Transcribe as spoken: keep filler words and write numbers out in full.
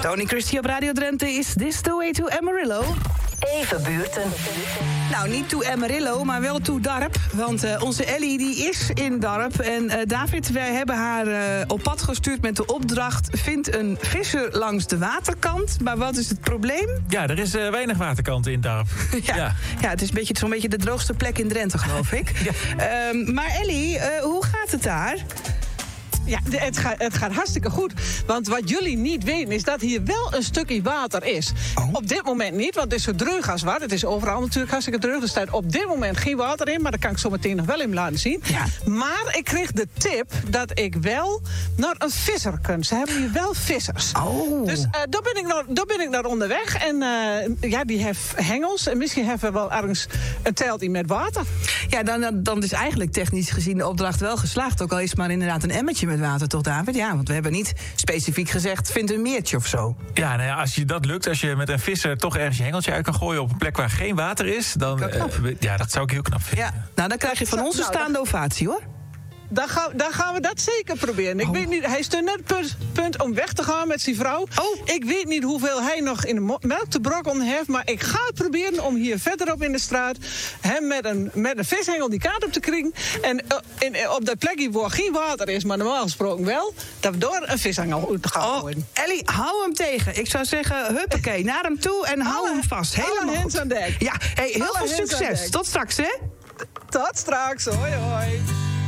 Tony Christie op Radio Drenthe is This the Way to Amarillo. Even buurten. Nou, niet to Amarillo, maar wel to Darp. Want uh, onze Ellie die is in Darp. En uh, David, wij hebben haar uh, op pad gestuurd met de opdracht... vind een visser langs de waterkant. Maar wat is het probleem? Ja, er is uh, weinig waterkant in Darp. ja, ja. ja, het is een beetje, zo'n beetje de droogste plek in Drenthe, geloof ik. ja. um, maar Ellie, uh, hoe gaat het daar? Ja, het gaat, het gaat hartstikke goed. Want wat jullie niet weten is dat hier wel een stukje water is. Oh. Op dit moment niet, want het is zo dreug als wat. Het is overal natuurlijk hartstikke dreug. Er staat op dit moment geen water in, maar dat kan ik zo meteen nog wel even laten zien. Ja. Maar ik kreeg de tip dat ik wel naar een visser kan. Ze hebben hier wel vissers. Oh. Dus uh, daar, ben ik naar, daar ben ik naar onderweg. En uh, ja, die heeft hengels. En misschien hebben we wel ergens een teltje met water. Ja, dan, dan is eigenlijk technisch gezien de opdracht wel geslaagd. Ook al is maar inderdaad een emmertje met water, toch, David? Ja, want we hebben niet specifiek gezegd, vind een meertje of zo. Ja, nou ja, als je dat lukt, als je met een visser toch ergens je hengeltje uit kan gooien op een plek waar geen water is, dan uh, ja, dat zou ik heel knap vinden. Ja, nou, dan krijg je van ons een staande ovatie, hoor. Dan gaan, dan gaan we dat zeker proberen. Ik oh. weet niet, hij stond net punt, punt om weg te gaan met zijn vrouw. Oh. Ik weet niet hoeveel hij nog in de mo- melk te brokkelen heeft, maar ik ga het proberen om hier verderop in de straat hem met een, met een vishengel die kaart op te krijgen. En uh, in, uh, op dat plekje waar geen water is, maar normaal gesproken wel, dat we door een vishengel uit gaan oh. gooien. Ellie, hou hem tegen. Ik zou zeggen, huppakee, naar hem toe en hou alle, hem vast. Helemaal hands aan dek. Ja, hey, heel alle veel succes. Tot straks, hè? Tot straks, hoi hoi.